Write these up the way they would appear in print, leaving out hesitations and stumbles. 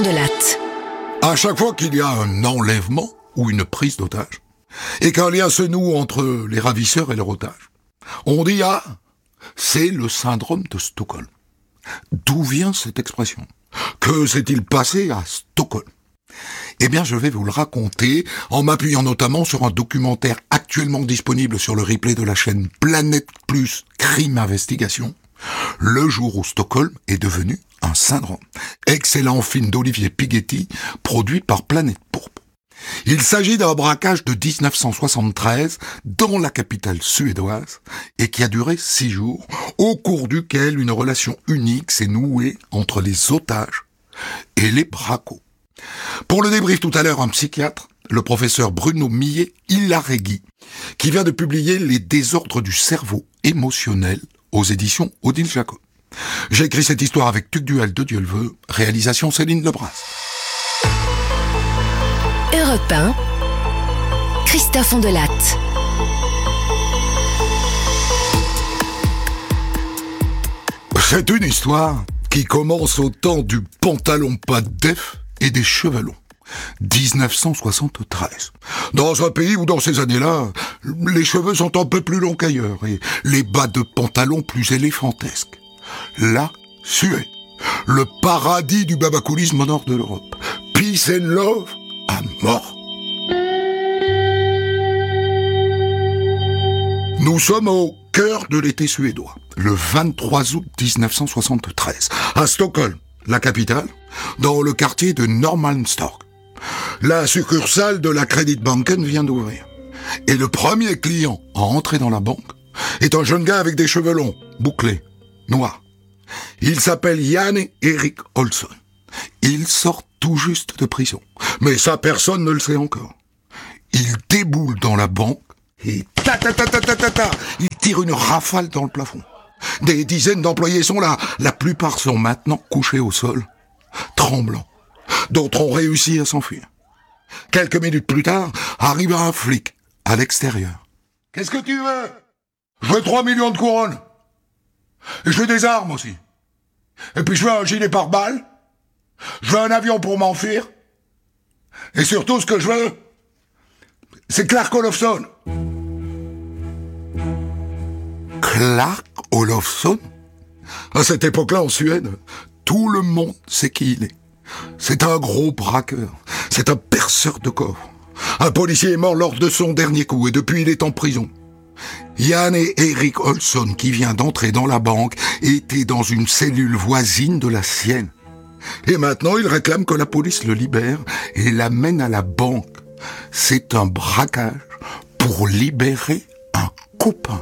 de Latte. À chaque fois qu'il y a un enlèvement ou une prise d'otage, et qu'un lien se noue entre les ravisseurs et leur otage, on dit « Ah, c'est le syndrome de Stockholm ». D'où vient cette expression? Que s'est-il passé à Stockholm? Eh bien, je vais vous le raconter en m'appuyant notamment sur un documentaire actuellement disponible sur le replay de la chaîne Planète Plus Crime Investigation, le jour où Stockholm est devenu un syndrome. Excellent film d'Olivier Pighetti, produit par Planète Pourpre. Il s'agit d'un braquage de 1973 dans la capitale suédoise et qui a duré 6 jours, au cours duquel une relation unique s'est nouée entre les otages et les bracos. Pour le débrief tout à l'heure, un psychiatre, le professeur Bruno Millet-Hilaregui, qui vient de publier Les désordres du cerveau émotionnel aux éditions Odile Jacob. J'ai écrit cette histoire avec Tugdual de Dieu le veut, réalisation Céline Lebras. Europe 1, Christophe de Latte. C'est une histoire qui commence au temps du pantalon pas def et des chevelons. 1973. Dans un pays où dans ces années-là, les cheveux sont un peu plus longs qu'ailleurs et les bas de pantalon plus éléphantesques. La Suède, le paradis du babacoolisme au nord de l'Europe. Peace and love à mort. Nous sommes au cœur de l'été suédois, le 23 août 1973, à Stockholm, la capitale, dans le quartier de Norrmalmstorg. La succursale de la Kreditbanken vient d'ouvrir. Et le premier client à entrer dans la banque est un jeune gars avec des cheveux longs, bouclés, noirs. Il s'appelle Janne Erik Olsson. Il sort tout juste de prison. Mais ça, personne ne le sait encore. Il déboule dans la banque et il tire une rafale dans le plafond. Des dizaines d'employés sont là. La plupart sont maintenant couchés au sol, tremblants. D'autres ont réussi à s'enfuir. Quelques minutes plus tard, arrive un flic à l'extérieur. « Qu'est-ce que tu veux ?»« Je veux 3 millions de couronnes. Et je veux des armes aussi. Et puis je veux un gilet pare-balles. Je veux un avion pour m'enfuir. Et surtout, ce que je veux, c'est Clark Olofsson. » Clark Olofsson? À cette époque-là, en Suède, tout le monde sait qui il est. C'est un gros braqueur. C'est un perceur de coffre. Un policier est mort lors de son dernier coup et depuis il est en prison. Janne Erik Olsson, qui vient d'entrer dans la banque, était dans une cellule voisine de la sienne. Et maintenant, il réclame que la police le libère et l'amène à la banque. C'est un braquage pour libérer un copain.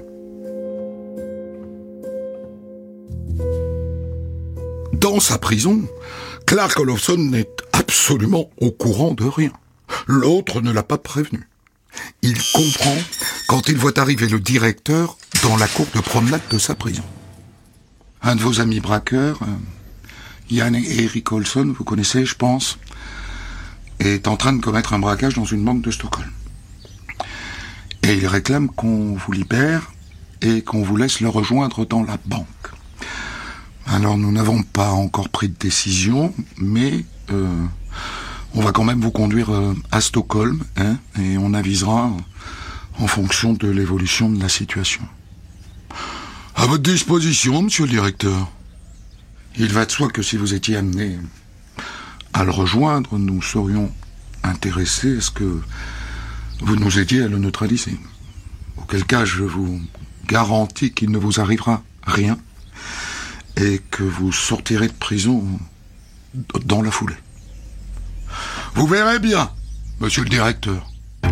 Dans sa prison, Clark Olofsson n'est absolument au courant de rien. L'autre ne l'a pas prévenu. Il comprend quand il voit arriver le directeur dans la cour de promenade de sa prison. Un de vos amis braqueurs, Janne Erik Olsson, vous connaissez, je pense, est en train de commettre un braquage dans une banque de Stockholm. Et il réclame qu'on vous libère et qu'on vous laisse le rejoindre dans la banque. Alors nous n'avons pas encore pris de décision, mais on va quand même vous conduire à Stockholm, hein, et on avisera en fonction de l'évolution de la situation. À votre disposition, monsieur le directeur. Il va de soi que si vous étiez amené à le rejoindre, nous serions intéressés à ce que vous nous aidiez à le neutraliser. Auquel cas, je vous garantis qu'il ne vous arrivera rien et que vous sortirez de prison dans la foulée. Vous verrez bien, monsieur le directeur.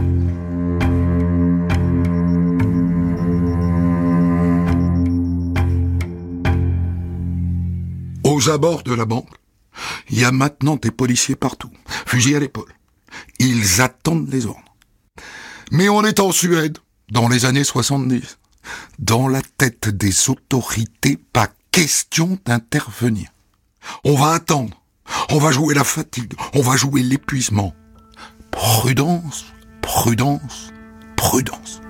Aux abords de la banque, il y a maintenant des policiers partout, fusil à l'épaule. Ils attendent les ordres. Mais on est en Suède, dans les années 70. Dans la tête des autorités, pas question d'intervenir. On va attendre. On va jouer la fatigue. On va jouer l'épuisement. Prudence, prudence, prudence.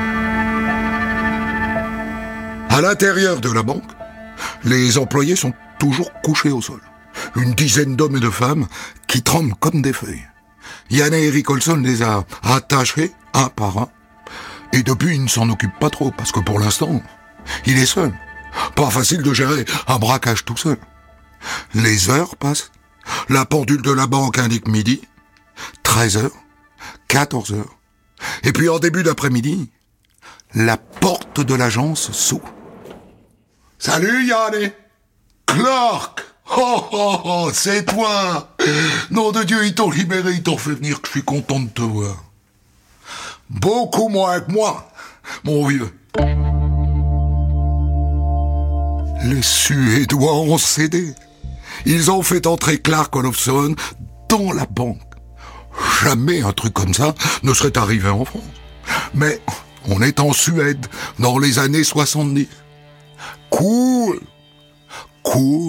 À l'intérieur de la banque, les employés sont toujours couchés au sol. Une dizaine d'hommes et de femmes qui tremblent comme des feuilles. Yann et Eric Olson les a attachés un par un. Et depuis, il ne s'en occupe pas trop, parce que pour l'instant, il est seul. Pas facile de gérer un braquage tout seul. Les heures passent. La pendule de la banque indique midi, 13h, 14h. Et puis en début d'après-midi, la porte de l'agence s'ouvre. « Salut Yann! Clark! Oh, c'est toi! Nom de Dieu, ils t'ont libéré, ils t'ont fait venir, que je suis content de te voir. Beaucoup moins que moi, mon vieux. » Les Suédois ont cédé. Ils ont fait entrer Clark Olofsson dans la banque. Jamais un truc comme ça ne serait arrivé en France. Mais on est en Suède, dans les années 70. Cool.